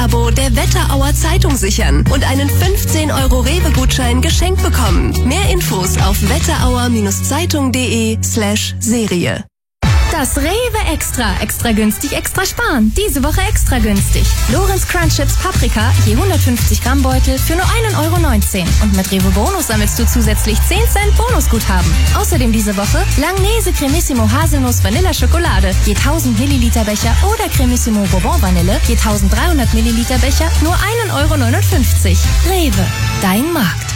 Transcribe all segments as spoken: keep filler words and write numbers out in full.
Jahresabo der Wetterauer Zeitung sichern und einen fünfzehn Euro Rewe-Gutschein geschenkt bekommen. Mehr Infos auf wetterauer-zeitung.de slash Serie. Das Rewe Extra. Extra günstig, extra sparen. Diese Woche extra günstig. Lorenz Crunch Chips Paprika, je hundertfünfzig Gramm Beutel für nur ein Euro neunzehn. Und mit Rewe Bonus sammelst du zusätzlich zehn Cent Bonusguthaben. Außerdem diese Woche Langnese Cremissimo Haselnuss Vanilla Schokolade, je tausend Milliliter Becher oder Cremissimo Bourbon Vanille, je tausenddreihundert Milliliter Becher, nur ein Euro neunundfünfzig. Rewe, dein Markt.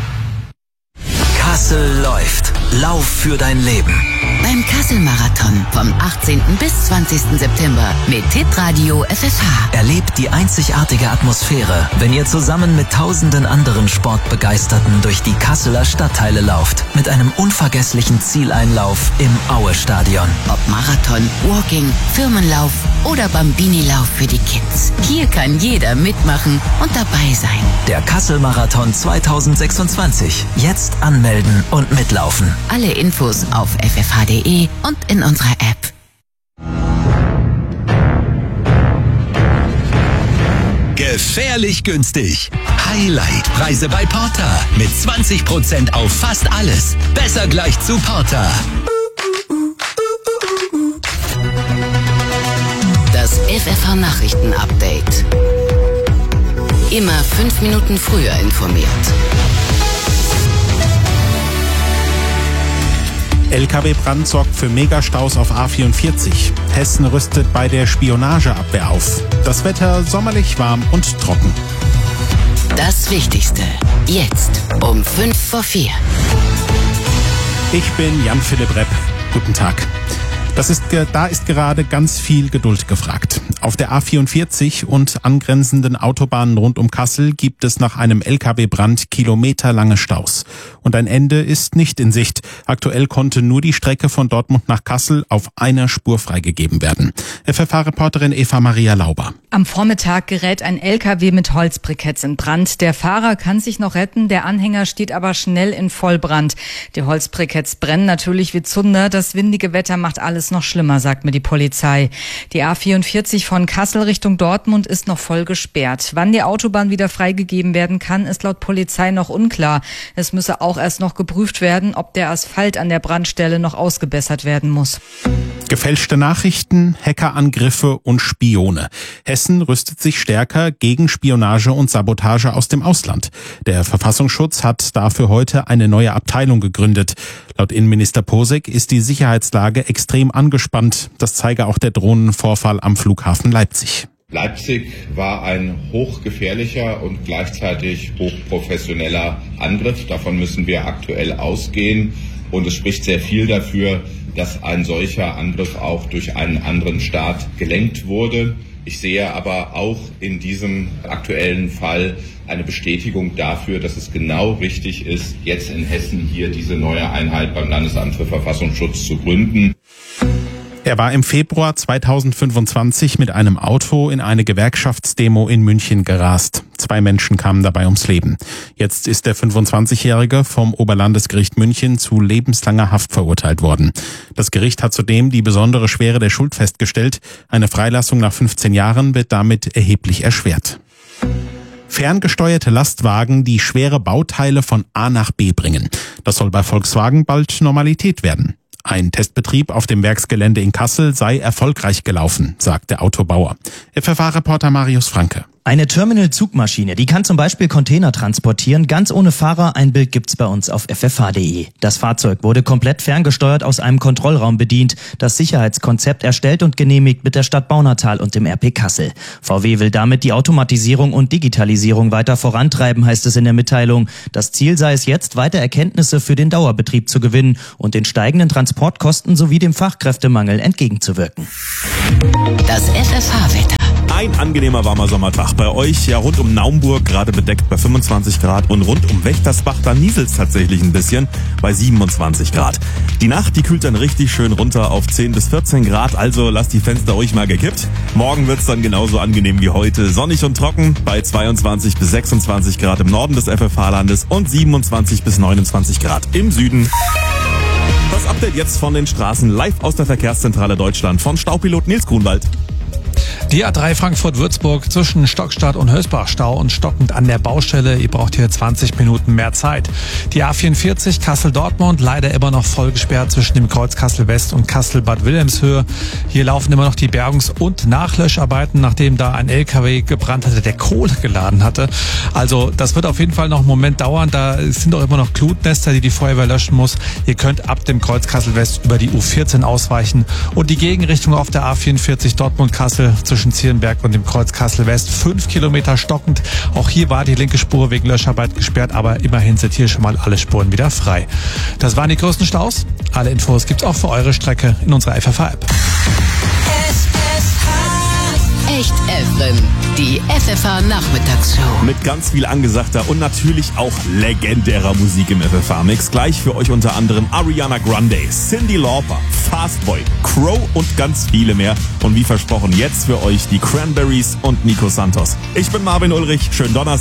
Kassel läuft. Lauf für dein Leben. Beim Kassel-Marathon vom achtzehnten bis zwanzigsten September mit Hitradio F F H. Erlebt die einzigartige Atmosphäre, wenn ihr zusammen mit tausenden anderen Sportbegeisterten durch die Kasseler Stadtteile lauft. Mit einem unvergesslichen Zieleinlauf im Aue-Stadion. Ob Marathon, Walking, Firmenlauf oder Bambini-Lauf für die Kids. Hier kann jeder mitmachen und dabei sein. Der Kassel-Marathon zweitausendsechsundzwanzig. Jetzt anmelden und mitlaufen. Alle Infos auf f f h punkt d e und in unserer App. Gefährlich günstig. Highlight-Preise bei Porter. Mit zwanzig Prozent auf fast alles. Besser gleich zu Porter. Das F F H-Nachrichten-Update. Immer fünf Minuten früher informiert. L K W-Brand sorgt für Megastaus auf A vierundvierzig. Hessen rüstet bei der Spionageabwehr auf. Das Wetter sommerlich warm und trocken. Das Wichtigste. Jetzt um fünf vor vier. Ich bin Jan-Philipp Repp. Guten Tag. Das ist, da ist gerade ganz viel Geduld gefragt. Auf der A vierundvierzig und angrenzenden Autobahnen rund um Kassel gibt es nach einem L K W-Brand kilometerlange Staus. Und ein Ende ist nicht in Sicht. Aktuell konnte nur die Strecke von Dortmund nach Kassel auf einer Spur freigegeben werden. F F H-Reporterin Eva Maria Lauber. Am Vormittag gerät ein L K W mit Holzbriketts in Brand. Der Fahrer kann sich noch retten, der Anhänger steht aber schnell in Vollbrand. Die Holzbriketts brennen natürlich wie Zunder. Das windige Wetter macht alles noch schlimmer, sagt mir die Polizei. Die A vierundvierzig von Kassel Richtung Dortmund ist noch voll gesperrt. Wann die Autobahn wieder freigegeben werden kann, ist laut Polizei noch unklar. Es müsse auch erst noch geprüft werden, ob der Asphalt an der Brandstelle noch ausgebessert werden muss. Gefälschte Nachrichten, Hackerangriffe und Spione. Hessen rüstet sich stärker gegen Spionage und Sabotage aus dem Ausland. Der Verfassungsschutz hat dafür heute eine neue Abteilung gegründet. Laut Innenminister Posek ist die Sicherheitslage extrem angespannt. Das zeige auch der Drohnenvorfall am Flughafen Leipzig. Leipzig war ein hochgefährlicher und gleichzeitig hochprofessioneller Angriff. Davon müssen wir aktuell ausgehen. Und es spricht sehr viel dafür, dass ein solcher Angriff auch durch einen anderen Staat gelenkt wurde. Ich sehe aber auch in diesem aktuellen Fall eine Bestätigung dafür, dass es genau richtig ist, jetzt in Hessen hier diese neue Einheit beim Landesamt für Verfassungsschutz zu gründen. Er war im Februar zweitausendfünfundzwanzig mit einem Auto in eine Gewerkschaftsdemo in München gerast. Zwei Menschen kamen dabei ums Leben. Jetzt ist der fünfundzwanzigjährige vom Oberlandesgericht München zu lebenslanger Haft verurteilt worden. Das Gericht hat zudem die besondere Schwere der Schuld festgestellt. Eine Freilassung nach fünfzehn Jahren wird damit erheblich erschwert. Ferngesteuerte Lastwagen, die schwere Bauteile von A nach B bringen. Das soll bei Volkswagen bald Normalität werden. Ein Testbetrieb auf dem Werksgelände in Kassel sei erfolgreich gelaufen, sagt der Autobauer. F F H-Reporter Marius Franke. Eine Terminal-Zugmaschine, die kann zum Beispiel Container transportieren, ganz ohne Fahrer. Ein Bild gibt's bei uns auf f f h punkt d e. Das Fahrzeug wurde komplett ferngesteuert aus einem Kontrollraum bedient. Das Sicherheitskonzept erstellt und genehmigt mit der Stadt Baunatal und dem R P Kassel. V W will damit die Automatisierung und Digitalisierung weiter vorantreiben, heißt es in der Mitteilung. Das Ziel sei es jetzt, weiter Erkenntnisse für den Dauerbetrieb zu gewinnen und den steigenden Transportkosten sowie dem Fachkräftemangel entgegenzuwirken. Das F F H-Wetter. Ein angenehmer warmer Sommertag bei euch. Ja, rund um Naumburg gerade bedeckt bei fünfundzwanzig Grad und rund um Wächtersbach, da nieselt's tatsächlich ein bisschen bei siebenundzwanzig Grad. Die Nacht, die kühlt dann richtig schön runter auf zehn bis vierzehn Grad, also lasst die Fenster ruhig mal gekippt. Morgen wird's dann genauso angenehm wie heute. Sonnig und trocken bei zweiundzwanzig bis sechsundzwanzig Grad im Norden des F F H-Landes und siebenundzwanzig bis neunundzwanzig Grad im Süden. Das Update jetzt von den Straßen live aus der Verkehrszentrale Deutschland von Staupilot Nils Grunwald. Die A drei Frankfurt-Würzburg zwischen Stockstadt und Hösbach Stau und stockend an der Baustelle. Ihr braucht hier zwanzig Minuten mehr Zeit. Die A vierundvierzig Kassel-Dortmund leider immer noch voll gesperrt zwischen dem Kreuz Kassel-West und Kassel-Bad Wilhelmshöhe. Hier laufen immer noch die Bergungs- und Nachlöscharbeiten, nachdem da ein L K W gebrannt hatte, der Kohle geladen hatte. Also das wird auf jeden Fall noch einen Moment dauern. Da sind auch immer noch Glutnester, die die Feuerwehr löschen muss. Ihr könnt ab dem Kreuz Kassel-West über die U vierzehn ausweichen und die Gegenrichtung auf der A vierundvierzig Dortmund-Kassel zwischen Zierenberg und dem Kreuz Kassel-West. Fünf Kilometer stockend. Auch hier war die linke Spur wegen Löscharbeit gesperrt, aber immerhin sind hier schon mal alle Spuren wieder frei. Das waren die größten Staus. Alle Infos gibt's auch für eure Strecke in unserer F F H-App. Echt F M, die F F H-Nachmittagsshow. Mit ganz viel angesagter und natürlich auch legendärer Musik im F F H-Mix. Gleich für euch unter anderem Ariana Grande, Cyndi Lauper, Fastboy, Crow und ganz viele mehr. Und wie versprochen, jetzt für euch die Cranberries und Nico Santos. Ich bin Marvin Ulrich, schönen Donnerstag.